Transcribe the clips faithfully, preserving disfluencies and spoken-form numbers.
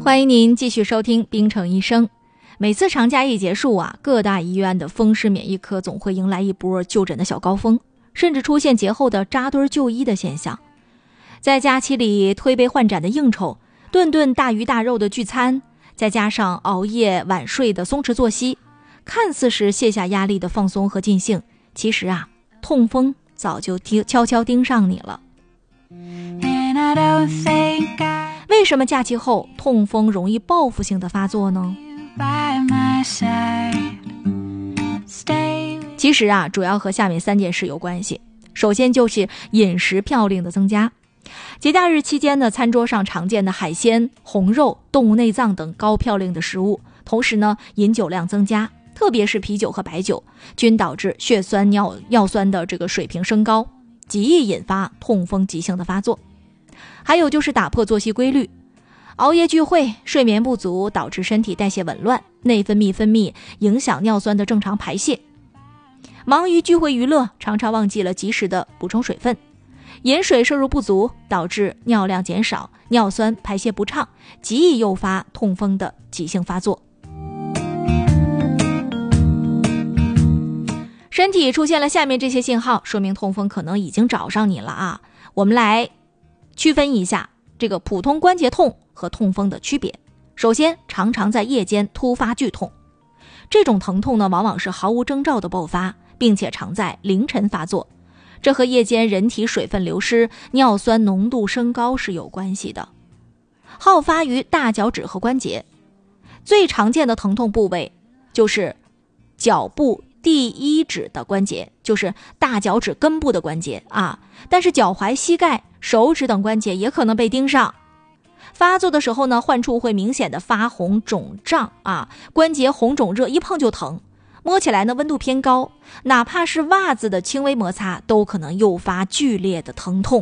欢迎您继续收听冰城医生。每次长假一结束啊，各大医院的风湿免疫科总会迎来一波就诊的小高峰，甚至出现节后的扎堆就医的现象。在假期里推杯换盏的应酬，顿顿大鱼大肉的聚餐，再加上熬夜晚睡的松弛作息，看似是卸下压力的放松和尽兴，其实啊，痛风早就悄悄盯上你了。为什么假期后痛风容易报复性的发作呢？其实啊，主要和下面三件事有关系。首先就是饮食嘌呤的增加。节假日期间呢，餐桌上常见的海鲜、红肉、动物内脏等高嘌呤的食物，同时呢，饮酒量增加，特别是啤酒和白酒，均导致血酸尿尿酸的这个水平升高，极易引发痛风急性的发作。还有就是打破作息规律，熬夜聚会、睡眠不足导致身体代谢紊乱，内分泌分泌影响尿酸的正常排泄。忙于聚会娱乐，常常忘记了及时的补充水分，饮水摄入不足导致尿量减少，尿酸排泄不畅，极易诱发痛风的急性发作。身体出现了下面这些信号，说明痛风可能已经找上你了啊！我们来区分一下这个普通关节痛和痛风的区别。首先，常常在夜间突发剧痛，这种疼痛呢，往往是毫无征兆的爆发，并且常在凌晨发作，这和夜间人体水分流失、尿酸浓度升高是有关系的。好发于大脚趾和关节，最常见的疼痛部位就是脚部第一指的关节，就是大脚趾根部的关节啊。但是脚踝、膝盖、手指等关节也可能被盯上。发作的时候呢，患处会明显的发红、肿胀啊，关节红肿热，一碰就疼。摸起来呢，温度偏高，哪怕是袜子的轻微摩擦，都可能诱发剧烈的疼痛。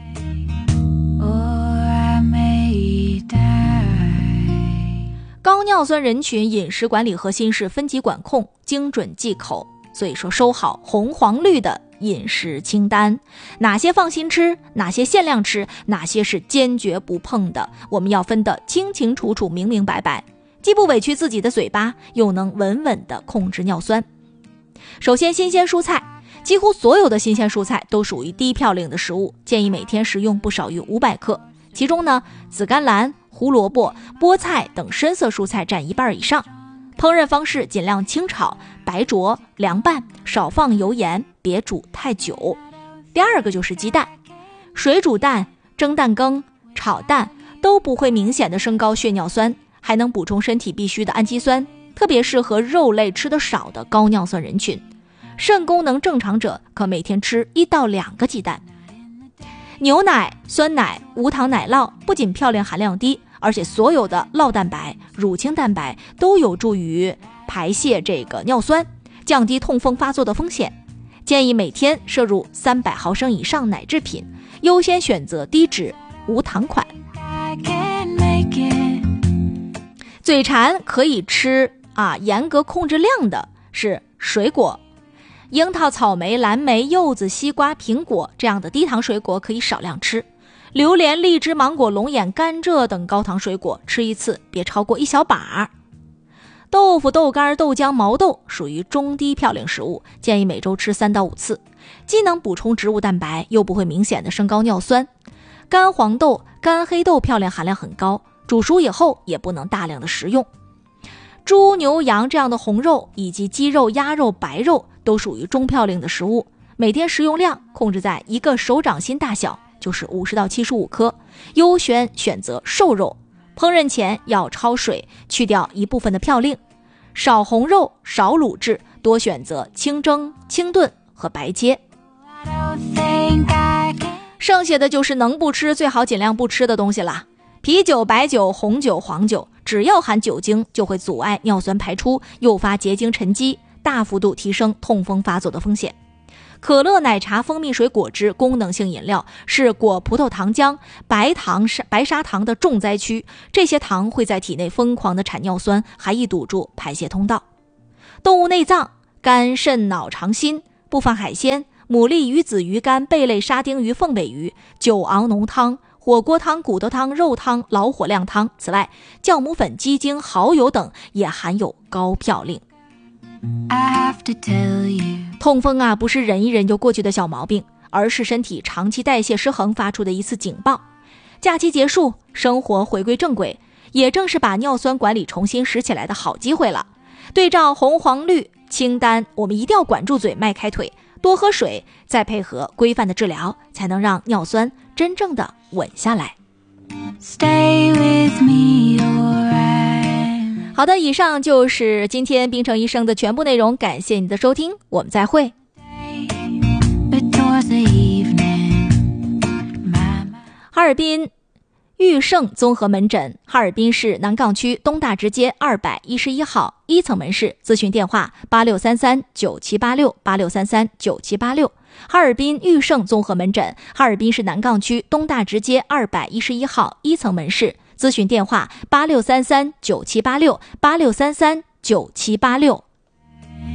高尿酸人群饮食管理核心是分级管控、精准忌口，所以说收好红黄绿的饮食清单，哪些放心吃，哪些限量吃，哪些是坚决不碰的，我们要分得清清楚楚、明明白白，既不委屈自己的嘴巴，又能稳稳地控制尿酸。首先，新鲜蔬菜，几乎所有的新鲜蔬菜都属于低嘌呤的食物，建议每天食用不少于五百克。其中呢，紫甘蓝、胡萝卜、菠菜等深色蔬菜占一半以上。烹饪方式尽量清炒、白灼、凉拌，少放油盐，别煮太久。第二个就是鸡蛋，水煮蛋、蒸蛋羹、炒蛋都不会明显的升高血尿酸，还能补充身体必需的氨基酸，特别适合肉类吃得少的高尿酸人群。肾功能正常者可每天吃一到两个鸡蛋。牛奶、酸奶、无糖奶酪不仅嘌呤含量低，而且所有的酪蛋白、乳清蛋白都有助于排泄这个尿酸，降低痛风发作的风险。建议每天摄入三百毫升以上奶制品，优先选择低脂无糖款。嘴馋可以吃啊，严格控制量的是水果，樱桃、草莓、蓝莓、柚子、西瓜、苹果这样的低糖水果可以少量吃。榴莲、荔枝、芒果、龙眼、甘蔗等高糖水果吃一次别超过一小把。豆腐、豆干、豆浆、毛豆属于中低嘌呤食物，建议每周吃三到五次，既能补充植物蛋白，又不会明显的升高尿酸。干黄豆、干黑豆嘌呤含量很高，煮熟以后也不能大量的食用。猪、牛、羊这样的红肉以及鸡肉、鸭肉、白肉都属于中嘌呤的食物，每天食用量控制在一个手掌心大小，就是五十到七十五克，优先选择瘦肉。烹饪前要焯水，去掉一部分的嘌呤。少红肉，少卤制，多选择清蒸、清炖和白切。剩下的就是能不吃最好尽量不吃的东西啦。啤酒、白酒、红酒、黄酒，只要含酒精就会阻碍尿酸排出，诱发结晶沉积，大幅度提升痛风发作的风险。可乐、奶茶、蜂蜜水果汁、功能性饮料是果葡萄糖浆、白糖、白砂糖的重灾区，这些糖会在体内疯狂的产尿酸，还易堵住排泄通道。动物内脏，肝、肾、脑、肠、心，不放海鲜，牡蛎、鱼子、鱼肝、贝类、沙丁鱼、凤尾鱼、酒熬浓汤、 火锅汤、骨头汤、肉汤、老火靓汤。此外，酵母粉、鸡精、蚝油等也含有高嘌呤。 I have to tell you. 痛风啊，不是忍一忍就过去的小毛病，而是身体长期代谢失衡发出的一次警报。假期结束，生活回归正轨，也正是把尿酸管理重新拾起来的好机会了。对照红黄绿清单，我们一定要管住嘴，迈开腿，多喝水，再配合规范的治疗，才能让尿酸真正的稳下来。 Stay with me, alright. 好的，以上就是今天冰城医生的全部内容，感谢你的收听，我们再会。 But towards the evening, my, my... 哈尔滨裕盛综合门诊，哈尔滨市南岗区东大直街二百一十一号一层门市，咨询电话八六三三九七八六八六三三九七八六。哈尔滨裕盛综合门诊，哈尔滨市南岗区东大直街二百一十一号一层门市，咨询电话八六三三九七八六八六三三九七八六。